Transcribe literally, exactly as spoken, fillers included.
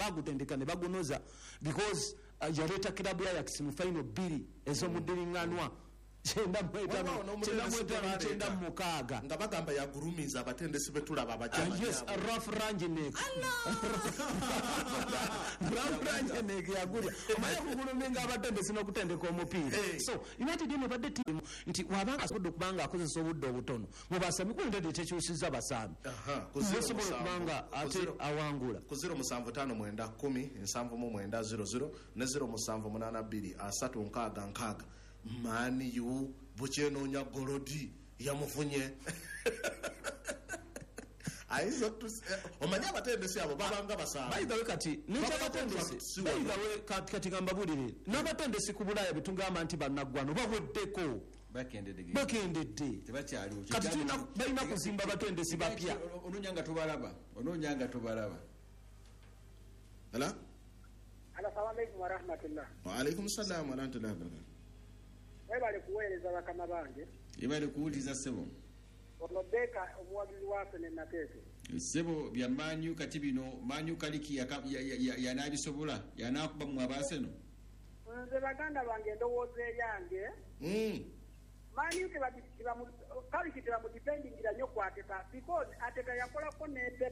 bagutendeka ne bagunoza because uh, yaleta kilabu ya Ajax mu final bbiri ezo mudiringanwa chenda mwetano chenda mwetano chenda mukaga nga bagamba ya gurumiza abatendesi betulaba abachama uh, yes Raf Rangenek Raf Rangenek yagulya amaya kugulumenga abatendesi nokutendeka omupira hey. So United ne badde team nti wabanga asobodo kubanga akozesa obudde obutono mubasami ku United tekyusiza basami aha kuzisobola kubanga ate awangula ku zero musanvu tano mwenda kumi nsanvu mu mwenda zero zero ne zero musanvu munana bbiri asatu nkaaga nkaaga mani yu bucheno nya golodi yamufunye aizo omanya batendesi abo babanga basaba by the way kati necha batendesi by the way kati kati gambabulire n'abatendesi ku Bulaya bitungamba nti bannagwano baweddeko bakendedde bakendedde tebakyali kati tuna bayina kuzimba batendesi bapya ononyanga tubalaba ononyanga tubalaba ala Assalamu alaykum wa rahmatullah. Wa alaykum salaam wa rahmatullahi wa barakatuh. Ebale kuweereza bakama bange. Ebale kuwuliza sebo. Ono Beka omuwagizi wa Arsenal Natete. Sebo bya manyu kati bino manyu kaliki yanabisobola yanakuba mu abaseno. Nze baganda bange ndowooza eryange. Mm. Manyu ke babitiba mu kaliki teba mu depending ira nyo kwateka because ateka yakola ko ne